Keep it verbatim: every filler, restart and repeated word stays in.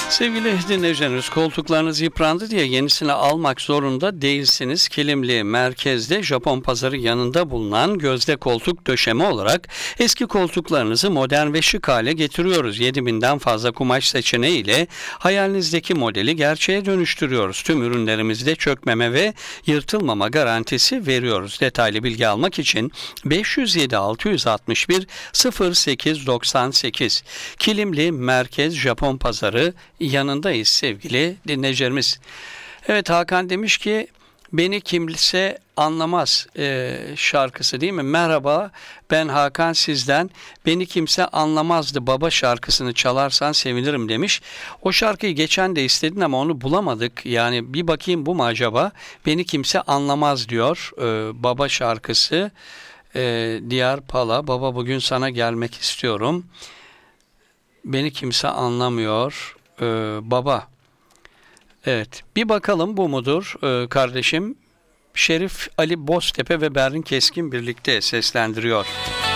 Sevgili dinleyicilerimiz, koltuklarınız yıprandı diye yenisini almak zorunda değilsiniz. Kilimli Merkez'de Japon Pazarı yanında bulunan Gözde Koltuk Döşeme olarak eski koltuklarınızı modern ve şık hale getiriyoruz. yedi binden fazla kumaş seçeneğiyle hayalinizdeki modeli gerçeğe dönüştürüyoruz. Tüm ürünlerimizde çökmeme ve yırtılmama garantisi veriyoruz. Detaylı bilgi almak için beş yüz yedi altı yüz altmış bir sıfır sekiz doksan sekiz Kilimli Merkez Japon Pazarı yanındayız sevgili dinleyicilerimiz. Evet, Hakan demiş ki beni kimse anlamaz e, şarkısı değil mi? Merhaba, ben Hakan, sizden beni kimse anlamazdı baba şarkısını çalarsan sevinirim demiş. O şarkıyı geçen de istedin ama onu bulamadık. Yani bir bakayım, bu mu acaba? Beni kimse anlamaz diyor e, baba şarkısı. E, Diyar Pala, baba bugün sana gelmek istiyorum. Beni kimse anlamıyor. Ee, baba. Evet. Bir bakalım bu mudur ee, kardeşim? Şerif Ali Boztepe ve Berrin Keskin birlikte seslendiriyor.